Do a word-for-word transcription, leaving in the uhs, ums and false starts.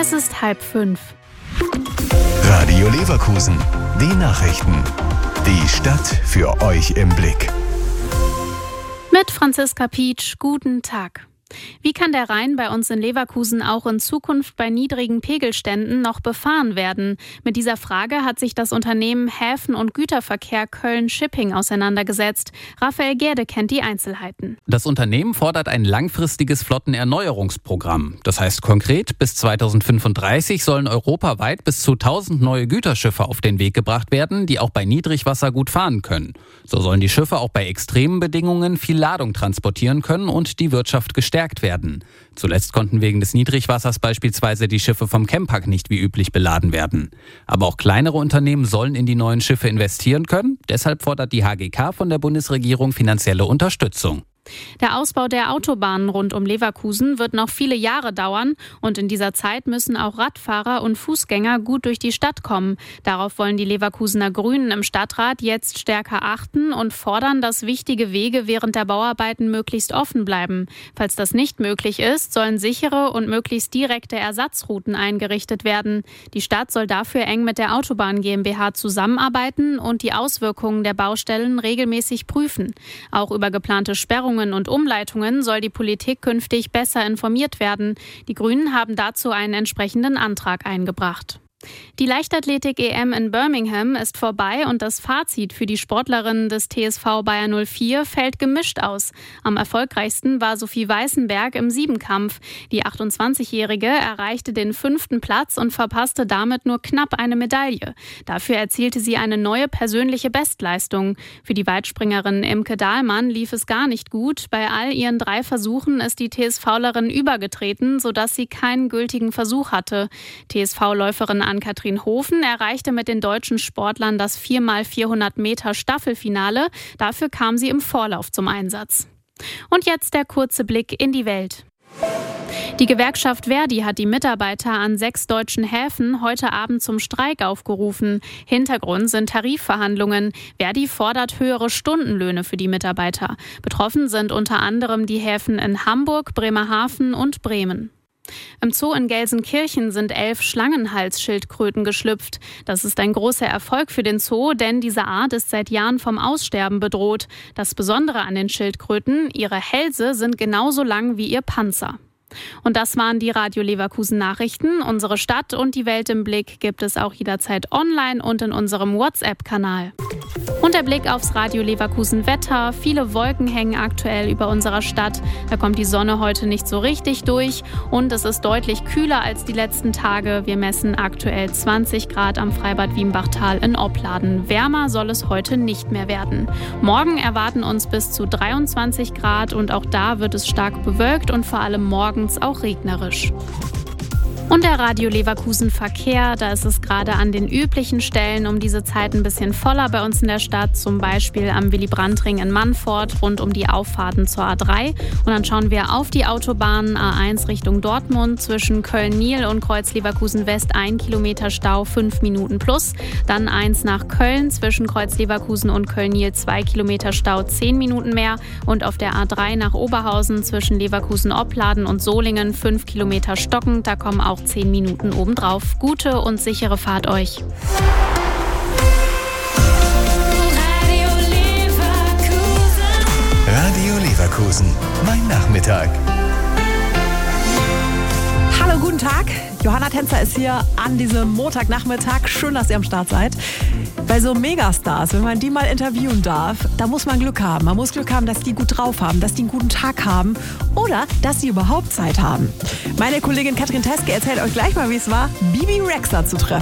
Es ist halb fünf. Radio Leverkusen, die Nachrichten. Die Stadt für euch im Blick. Mit Franziska Pietsch, guten Tag. Wie kann der Rhein bei uns in Leverkusen auch in Zukunft bei niedrigen Pegelständen noch befahren werden? Mit dieser Frage hat sich das Unternehmen Häfen- und Güterverkehr Köln Shipping auseinandergesetzt. Raphael Gerde kennt die Einzelheiten. Das Unternehmen fordert ein langfristiges Flottenerneuerungsprogramm. Das heißt konkret, bis zweitausendfünfunddreißig sollen europaweit bis zu tausend neue Güterschiffe auf den Weg gebracht werden, die auch bei Niedrigwasser gut fahren können. So sollen die Schiffe auch bei extremen Bedingungen viel Ladung transportieren können und die Wirtschaft gestärkt werden. Zuletzt konnten wegen des Niedrigwassers beispielsweise die Schiffe vom Chempark nicht wie üblich beladen werden. Aber auch kleinere Unternehmen sollen in die neuen Schiffe investieren können. Deshalb fordert die H G K von der Bundesregierung finanzielle Unterstützung. Der Ausbau der Autobahnen rund um Leverkusen wird noch viele Jahre dauern und in dieser Zeit müssen auch Radfahrer und Fußgänger gut durch die Stadt kommen. Darauf wollen die Leverkusener Grünen im Stadtrat jetzt stärker achten und fordern, dass wichtige Wege während der Bauarbeiten möglichst offen bleiben. Falls das nicht möglich ist, sollen sichere und möglichst direkte Ersatzrouten eingerichtet werden. Die Stadt soll dafür eng mit der Autobahn GmbH zusammenarbeiten und die Auswirkungen der Baustellen regelmäßig prüfen. Auch über geplante Sperrungen und Umleitungen soll die Politik künftig besser informiert werden. Die Grünen haben dazu einen entsprechenden Antrag eingebracht. Die Leichtathletik-E M in Birmingham ist vorbei und das Fazit für die Sportlerinnen des T S V Bayer null vier fällt gemischt aus. Am erfolgreichsten war Sophie Weißenberg im Siebenkampf. Die achtundzwanzigjährige erreichte den fünften Platz und verpasste damit nur knapp eine Medaille. Dafür erzielte sie eine neue persönliche Bestleistung. Für die Weitspringerin Imke Dahlmann lief es gar nicht gut. Bei all ihren drei Versuchen ist die TSVlerin übergetreten, sodass sie keinen gültigen Versuch hatte. T S V-Läuferin Ann-Kathrin Hofen erreichte mit den deutschen Sportlern das vier mal vierhundert Meter Staffelfinale. Dafür kam sie im Vorlauf zum Einsatz. Und jetzt der kurze Blick in die Welt. Die Gewerkschaft Verdi hat die Mitarbeiter an sechs deutschen Häfen heute Abend zum Streik aufgerufen. Hintergrund sind Tarifverhandlungen. Verdi fordert höhere Stundenlöhne für die Mitarbeiter. Betroffen sind unter anderem die Häfen in Hamburg, Bremerhaven und Bremen. Im Zoo in Gelsenkirchen sind elf Schlangenhalsschildkröten geschlüpft. Das ist ein großer Erfolg für den Zoo, denn diese Art ist seit Jahren vom Aussterben bedroht. Das Besondere an den Schildkröten: ihre Hälse sind genauso lang wie ihr Panzer. Und das waren die Radio Leverkusen Nachrichten. Unsere Stadt und die Welt im Blick gibt es auch jederzeit online und in unserem WhatsApp-Kanal. Und der Blick aufs Radio Leverkusen Wetter. Viele Wolken hängen aktuell über unserer Stadt. Da kommt die Sonne heute nicht so richtig durch und es ist deutlich kühler als die letzten Tage. Wir messen aktuell zwanzig Grad am Freibad Wienbachtal in Opladen. Wärmer soll es heute nicht mehr werden. Morgen erwarten uns bis zu dreiundzwanzig Grad und auch da wird es stark bewölkt und vor allem morgens auch regnerisch. Und der Radio Leverkusen Verkehr, da ist es gerade an den üblichen Stellen um diese Zeit ein bisschen voller bei uns in der Stadt, zum Beispiel am Willy-Brandt-Ring in Mannfort rund um die Auffahrten zur A drei. Und dann schauen wir auf die Autobahnen A eins Richtung Dortmund zwischen Köln-Niel und Kreuz-Leverkusen-West ein Kilometer Stau, fünf Minuten plus. Dann eins nach Köln zwischen Kreuz-Leverkusen und Köln-Niel, zwei Kilometer Stau, zehn Minuten mehr. Und auf der A drei nach Oberhausen zwischen Leverkusen-Opladen und Solingen, fünf Kilometer stockend, da kommen auch zehn Minuten obendrauf. Gute und sichere Fahrt euch. Radio Leverkusen. Radio Leverkusen. Mein Nachmittag. Hallo, guten Tag. Johanna Tänzer ist hier an diesem Montagnachmittag. Schön, dass ihr am Start seid. Bei so Megastars, wenn man die mal interviewen darf, da muss man Glück haben. Man muss Glück haben, dass die gut drauf haben, dass die einen guten Tag haben oder dass sie überhaupt Zeit haben. Meine Kollegin Katrin Teske erzählt euch gleich mal, wie es war, Bibi Rexha zu treffen.